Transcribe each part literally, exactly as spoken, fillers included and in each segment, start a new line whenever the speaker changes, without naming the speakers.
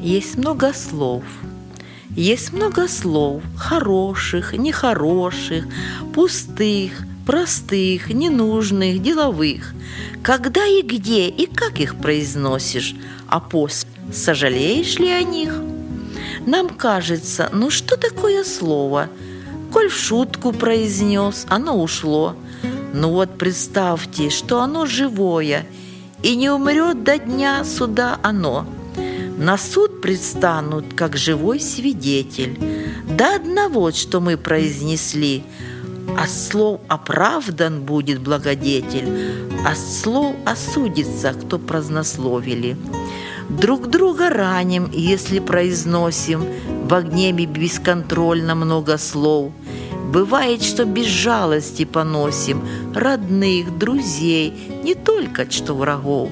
Есть много слов. Есть много слов, хороших, нехороших, пустых, простых, ненужных, деловых. Когда и где, и как их произносишь, а после сожалеешь ли о них? Нам кажется, ну что такое слово? Коль в шутку произнес, оно ушло. Ну вот представьте, что оно живое, и не умрет до дня суда оно. На суд предстанут, как живой свидетель. До одного, что мы произнесли, от слов оправдан будет благодетель, от слов осудится, кто празднословили. Друг друга раним, если произносим в гневе бесконтрольно много слов. Бывает, что без жалости поносим родных, друзей, не только что врагов.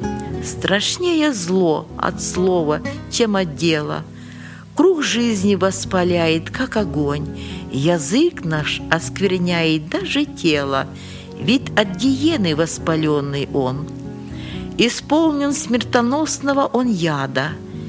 Страшнее зло от слова, чем от дела. Круг жизни воспаляет, как огонь. Язык наш оскверняет даже тело, ведь от гиены воспаленный он. Исполнен смертоносного он яда,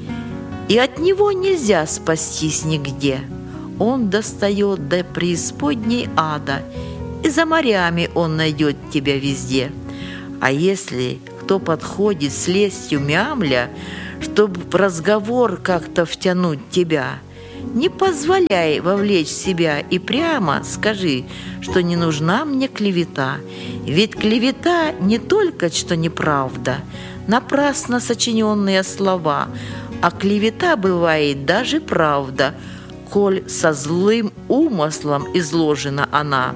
и от него нельзя спастись нигде. Он достает до преисподней ада, и за морями он найдет тебя везде. А если кто подходит с лестью мямля, чтоб в разговор как-то втянуть тебя, не позволяй вовлечь себя и прямо скажи, что не нужна мне клевета. Ведь клевета не только что неправда, напрасно сочиненные слова, а клевета бывает даже правда, коль со злым умыслом изложена она.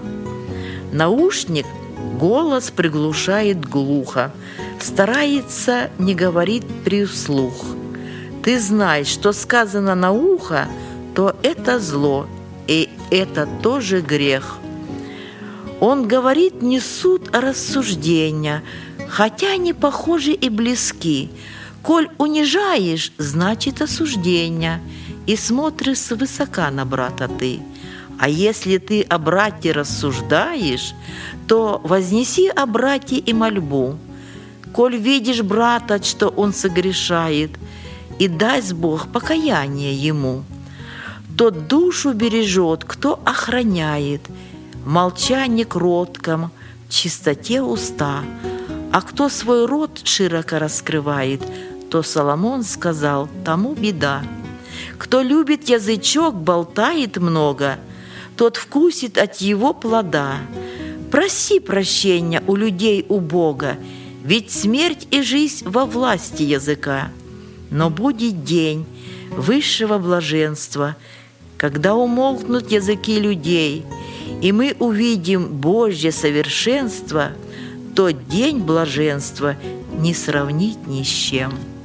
Наушник голос приглушает глухо, старается не говорить при вслух. Ты знаешь, что сказано на ухо, то это зло, и это тоже грех. Он говорит не суд, а рассуждения, хотя они похожи и близки. Коль унижаешь, значит осуждение, и смотришь свысока на брата ты. А если ты о брате рассуждаешь, то вознеси о брате и мольбу. Коль видишь брата, что он согрешает, и даст Бог покаяние ему. Тот душу бережет, кто охраняет, в молчании кротком, в чистоте уста. А кто свой рот широко раскрывает, то Соломон сказал, тому беда. Кто любит язычок, болтает много, тот вкусит от его плода. Проси прощения у людей у Бога, ведь смерть и жизнь во власти языка. Но будет день высшего блаженства, когда умолкнут языки людей, и мы увидим Божье совершенство, тот день блаженства не сравнить ни с чем.